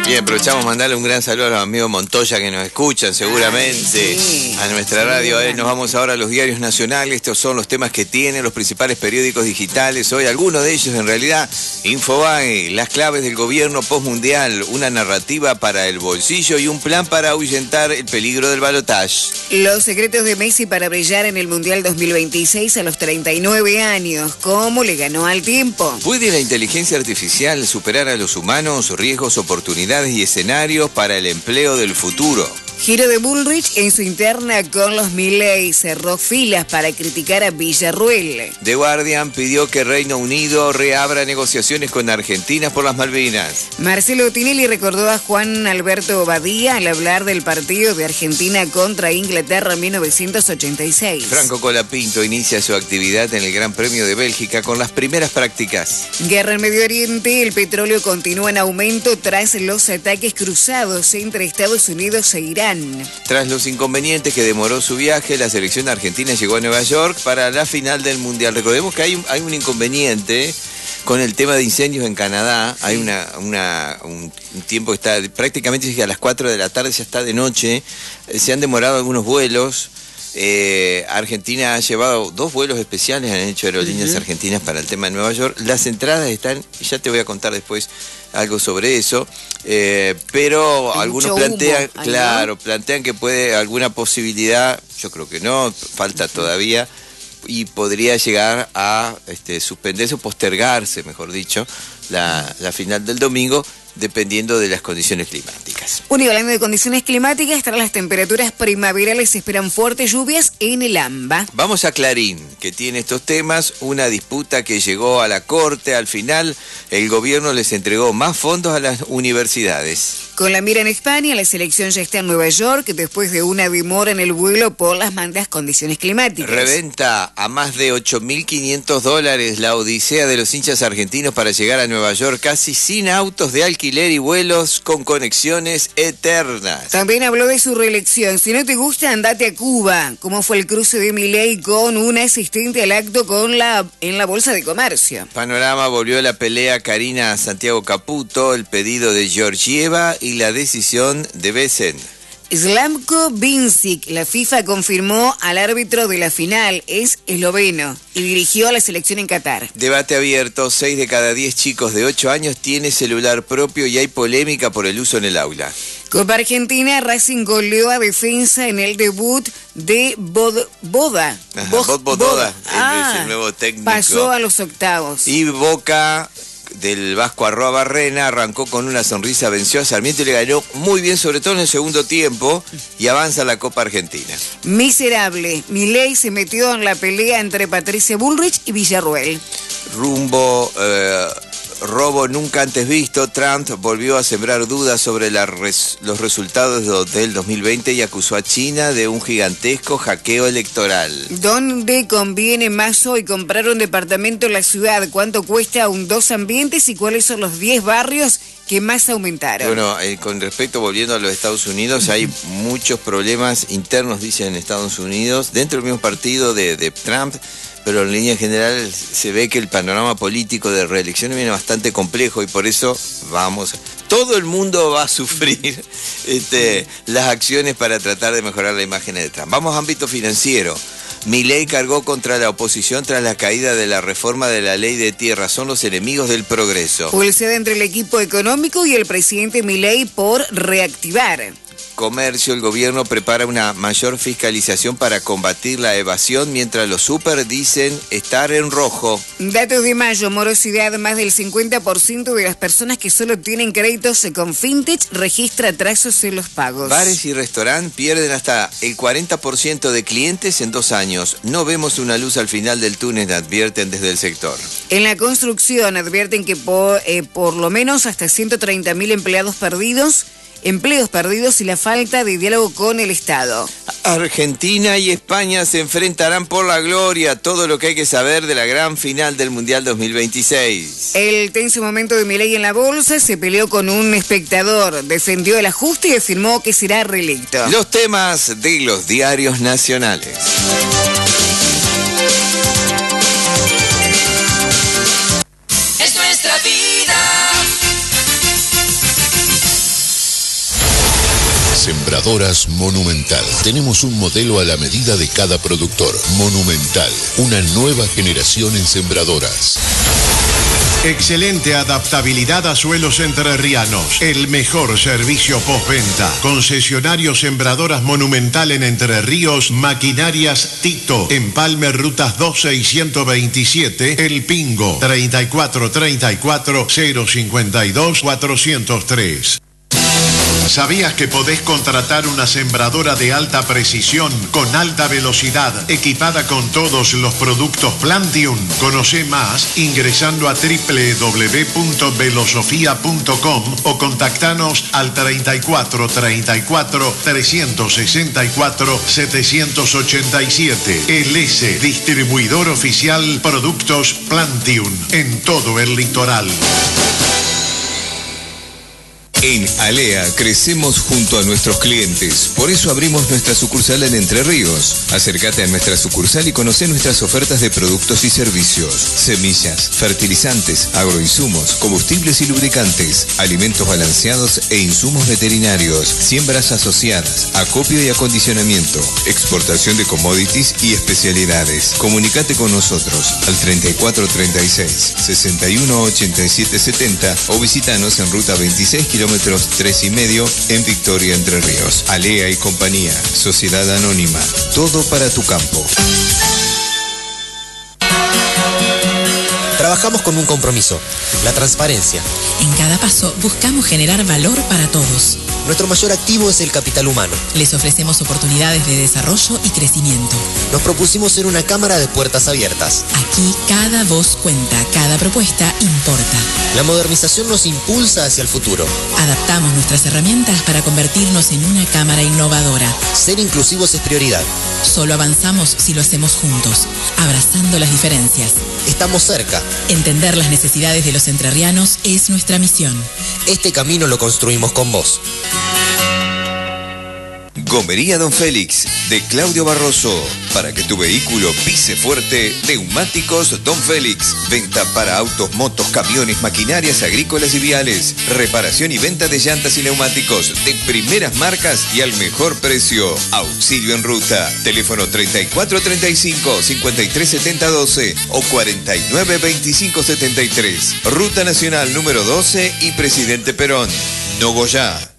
Bien, aprovechamos mandarle un gran saludo a los amigos Montoya que nos escuchan seguramente. Sí. A nuestra radio. Nos vamos ahora a los diarios nacionales. Estos son los temas que tienen los principales periódicos digitales. Hoy algunos de ellos en realidad. Infobae, las claves del gobierno postmundial, una narrativa para el bolsillo y un plan para ahuyentar el peligro del balotaje. Los secretos de Messi para brillar en el Mundial 2026 a los 39 años. ¿Cómo le ganó al tiempo? ¿Puede la inteligencia artificial superar a los humanos? Riesgos, oportunidades y escenarios para el empleo del futuro. Giro de Bullrich en su interna con los Milei. Cerró filas para criticar a Villarruel. The Guardian pidió que Reino Unido reabra negociaciones con Argentina por las Malvinas. Marcelo Tinelli recordó a Juan Alberto Badía al hablar del partido de Argentina contra Inglaterra en 1986. Franco Colapinto inicia su actividad en el Gran Premio de Bélgica con las primeras prácticas. Guerra en Medio Oriente. El petróleo continúa en aumento tras los ataques cruzados entre Estados Unidos e Irán. Tras los inconvenientes que demoró su viaje, la selección argentina llegó a Nueva York para la final del Mundial. Recordemos que hay un inconveniente con el tema de incendios en Canadá. Hay un tiempo que está prácticamente a las 4 de la tarde, ya está de noche. Se han demorado algunos vuelos. Argentina ha llevado 2 vuelos especiales, han hecho aerolíneas argentinas para el tema de Nueva York. Las entradas están, ya te voy a contar después algo sobre eso, pero hay algunos plantean, plantean que puede alguna posibilidad, yo creo que no, falta todavía, y podría llegar a suspenderse o postergarse, mejor dicho, la final del domingo, dependiendo de las condiciones climáticas. Y hablando de condiciones climáticas, tras las temperaturas primaverales se esperan fuertes lluvias en el AMBA. Vamos a Clarín, que tiene estos temas, una disputa que llegó a la Corte. Al final, el gobierno les entregó más fondos a las universidades. Con la mira en España, la selección ya está en Nueva York después de una demora en el vuelo por las malas condiciones climáticas. Reventa a más de $8.500 la odisea de los hinchas argentinos para llegar a Nueva York, casi sin autos de alquiler y vuelos con conexiones eternas. También habló de su reelección. Si no te gusta, andate a Cuba. ¿Cómo fue el cruce de Milei con un asistente al acto en la Bolsa de Comercio? Panorama volvió a la pelea Karina Santiago Caputo, el pedido de Georgieva y la decisión de Besen. Slavko Vincic, la FIFA confirmó al árbitro de la final, es esloveno y dirigió a la selección en Qatar. Debate abierto, 6 de cada 10 chicos de 8 años tiene celular propio y hay polémica por el uso en el aula. Copa Argentina, Racing goleó a Defensa en el debut de Boda. Boda, el nuevo técnico. Pasó a los octavos. Y Boca del Vasco Arroabarrena arrancó con una sonrisa, venció a Sarmiento y le ganó muy bien, sobre todo en el segundo tiempo, y avanza a la Copa Argentina. Miserable, Milei se metió en la pelea entre Patricia Bullrich y Villarruel. Rumbo robo nunca antes visto, Trump volvió a sembrar dudas sobre los resultados del 2020 y acusó a China de un gigantesco hackeo electoral. ¿Dónde conviene más hoy comprar un departamento en la ciudad? ¿Cuánto cuesta dos ambientes y cuáles son los 10 barrios que más aumentaron? Bueno, con respecto, volviendo a los Estados Unidos, hay muchos problemas internos, dicen en Estados Unidos, dentro del mismo partido de Trump, pero en línea general se ve que el panorama político de reelección viene bastante complejo y por eso todo el mundo va a sufrir las acciones para tratar de mejorar la imagen de Trump. Vamos a ámbito financiero. Milei cargó contra la oposición tras la caída de la reforma de la ley de tierra. Son los enemigos del progreso. Pulsada entre el equipo económico y el presidente Milei por reactivar. Comercio, el gobierno prepara una mayor fiscalización para combatir la evasión, mientras los super dicen estar en rojo. Datos de mayo, morosidad, más del 50% de las personas que solo tienen créditos con Fintech registra atrasos en los pagos. Bares y restaurantes pierden hasta el 40% de clientes en 2 años. No vemos una luz al final del túnel, advierten desde el sector. En la construcción advierten que por lo menos hasta 130.000 empleos perdidos y la falta de diálogo con el Estado. Argentina y España se enfrentarán por la gloria. Todo lo que hay que saber de la gran final del Mundial 2026. El tenso momento de Milei en la bolsa, se peleó con un espectador, defendió el ajuste y afirmó que será reelecto. Los temas de los diarios nacionales. Es nuestra vida. Sembradoras Monumental. Tenemos un modelo a la medida de cada productor. Monumental, una nueva generación en sembradoras. Excelente adaptabilidad a suelos entrerrianos. El mejor servicio postventa. Concesionario Sembradoras Monumental en Entre Ríos. Maquinarias Tito. Empalme Rutas 12 y 127. El Pingo. 3434 052 403. ¿Sabías que podés contratar una sembradora de alta precisión, con alta velocidad, equipada con todos los productos Plantium? Conoce más ingresando a www.velosofia.com o contactanos al 34 34 364 787. El S, distribuidor oficial Productos Plantium en todo el litoral. En Alea crecemos junto a nuestros clientes, por eso abrimos nuestra sucursal en Entre Ríos. Acércate a nuestra sucursal y conoce nuestras ofertas de productos y servicios: semillas, fertilizantes, agroinsumos, combustibles y lubricantes, alimentos balanceados e insumos veterinarios, siembras asociadas, acopio y acondicionamiento, exportación de commodities y especialidades. Comunicate con nosotros al 3436 61 87 70 o visítanos en ruta 26 kilómetros 3,5 en Victoria, Entre Ríos. Alea y compañía, Sociedad Anónima, todo para tu campo. Trabajamos con un compromiso, la transparencia. En cada paso buscamos generar valor para todos. Nuestro mayor activo es el capital humano. Les ofrecemos oportunidades de desarrollo y crecimiento. Nos propusimos ser una cámara de puertas abiertas. Aquí cada voz cuenta, cada propuesta importa. La modernización nos impulsa hacia el futuro. Adaptamos nuestras herramientas para convertirnos en una cámara innovadora. Ser inclusivos es prioridad. Solo avanzamos si lo hacemos juntos, abrazando las diferencias. Estamos cerca. Entender las necesidades de los entrerrianos es nuestra misión. Este camino lo construimos con vos. Gomería Don Félix, de Claudio Barroso. Para que tu vehículo pise fuerte, neumáticos Don Félix. Venta para autos, motos, camiones, maquinarias agrícolas y viales. Reparación y venta de llantas y neumáticos de primeras marcas y al mejor precio. Auxilio en ruta. Teléfono 3435 5370 12 o 4925 73. Ruta Nacional número 12 y Presidente Perón. Nogoyá.